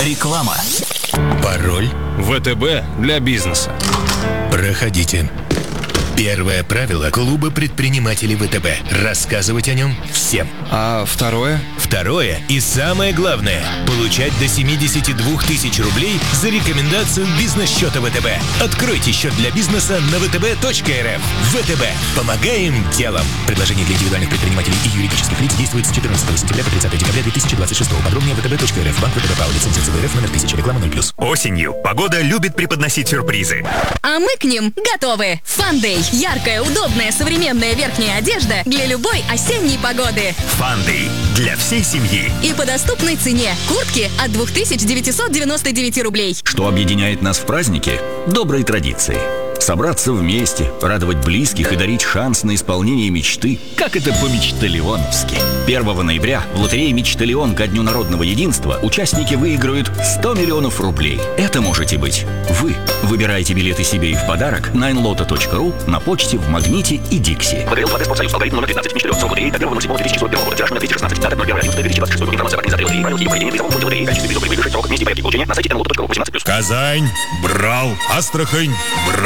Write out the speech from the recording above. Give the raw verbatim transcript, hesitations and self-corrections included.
Реклама. Пароль. ВТБ для бизнеса. Проходите. Первое правило клуба предпринимателей ВТБ – рассказывать о нем всем. А второе? Второе и самое главное – получать до семьдесят два тысяч рублей за рекомендацию бизнес-счета ВТБ. Откройте счет для бизнеса на вэ тэ бэ точка эр эф. ВТБ. Помогаем делом. Предложение для индивидуальных предпринимателей и юридических лиц действует с четырнадцатого сентября по тридцатое декабря две тысячи двадцать шестого. Подробнее вэ тэ бэ точка эр эф. Банк ВТБ ПАО. Лицензия цэ вэ эр эф номер тысяча. Реклама ноль плюс. Осенью погода любит преподносить сюрпризы. А мы к ним готовы. Фандэй. Яркая, удобная, современная верхняя одежда для любой осенней погоды. Фандэй. Для всей семьи. И по доступной цене. Куртки от две тысячи девятьсот девяносто девять рублей. Что объединяет нас в празднике? Добрые традиции. Собраться вместе, радовать близких и дарить шанс на исполнение мечты, как это по-мечталионовски. первого ноября в лотерее «Мечталион» ко Дню народного единства участники выиграют сто миллионов рублей. Это можете быть вы. Выбирайте билеты себе и в подарок на инлото точка ру, на почте, в Магните и Дикси. ВТБ Спортсоюз, алгоритм номер пятнадцать, Мечталион, срок лотереи до первого ноль седьмого две тысячи сорок первого года, тираж номер двести шестнадцать, дата ноль первое одиннадцатое две тысячи двадцать шестого. Информация об организации лотереи, правила и проведения призового фонда лотереи, качестве призов, выигрыш, срок, вместе и порядке получения на сайте инлото точка ру, восемнадцать плюс. Казань брал, Астрахань брал.